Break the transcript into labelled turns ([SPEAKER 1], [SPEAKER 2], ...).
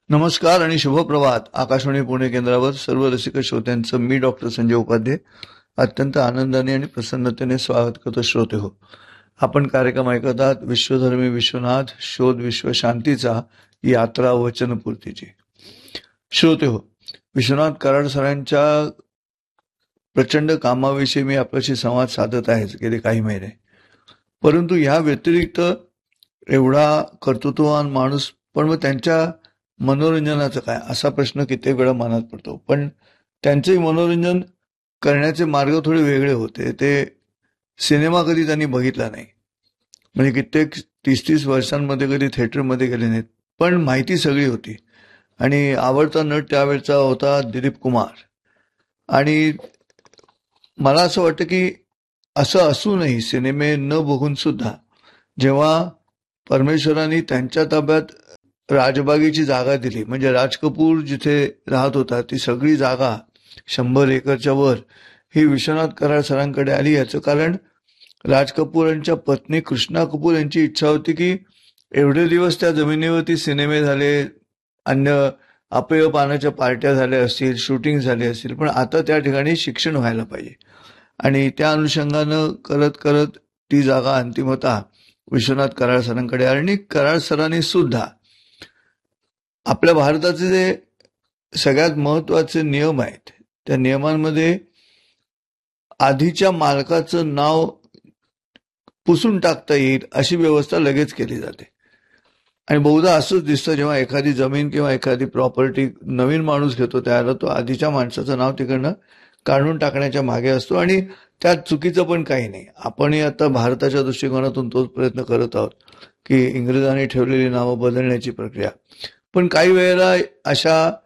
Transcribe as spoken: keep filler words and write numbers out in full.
[SPEAKER 1] नमस्कार आणि शुभप्रभात. आकाशवाणी पुणे केंद्रावर सर्व रसिक श्रोत्यांचं मी डॉक्टर संजय उपाध्ये अत्यंत आनंदाने आणि प्रसन्नतेने स्वागत करतो. श्रोते हो, आपण कार्यक्रम ऐकत आहात विश्वधर्मी विश्वनाथ शोध विश्व शांतीचा यात्रा वचनपूर्तीची. श्रोते हो, विश्वनाथ कराड सरांच्या प्रचंड कामाविषयी मी आपल्याशी संवाद साधत आहे गेले काही महिने. परंतु या व्यतिरिक्त एवढा कर्तृत्ववान माणूस, पण मग त्यांच्या मनोरंजनाचं काय असा प्रश्न कित्येक वेळा मनात पडतो. पण त्यांचेही मनोरंजन करण्याचे मार्ग थोडे वेगळे होते. ते सिनेमा कधी त्यांनी बघितला नाही, म्हणजे कित्येक तीस तीस वर्षांमध्ये कधी थिएटरमध्ये गेले नाहीत, पण माहिती सगळी होती. आणि आवडता नट त्यावेळचा होता दिलीप कुमार. आणि मला असं वाटतं की असं असूनही सिनेमे न बघून सुद्धा जेव्हा परमेश्वरांनी त्यांच्या ताब्यात राजबागेची जागा दिली, म्हणजे राज कपूर जिथे राहत होता ती सगळी जागा शंभर एकरच्या वर ही विश्वनाथ कराड सरांकडे आली. याचं कारण राज कपूरांच्या पत्नी कृष्णा कपूर यांची इच्छा होती की एवढे दिवस त्या जमिनीवरती सिनेमे झाले, अन्य अपेय पानाच्या पार्ट्या झाल्या असतील, शूटिंग झाले असतील, पण आता त्या ठिकाणी शिक्षण व्हायला पाहिजे. आणि त्या अनुषंगानं करत करत ती जागा अंतिमतः विश्वनाथ कराड सरांकडे आली. आणि कराड सरांनी सुद्धा आपल्या भारताचे जे सगळ्यात महत्वाचे नियम आहेत त्या नियमांमध्ये आधीच्या मालकाचं नाव पुसून टाकता येईल अशी व्यवस्था लगेच केली जाते. आणि बहुधा असंच दिसतं जेव्हा एखादी जमीन किंवा एखादी प्रॉपर्टी नवीन माणूस घेतो त्याला तो आधीच्या माणसाचं नाव तिकडनं काढून टाकण्याच्या मागे असतो. आणि त्यात चुकीचं पण काही नाही. आपणही आता भारताच्या दृष्टिकोनातून तोच प्रयत्न करत आहोत की इंग्रजांनी ठेवलेली नावं बदलण्याची प्रक्रिया. पण काही वेळेला अशा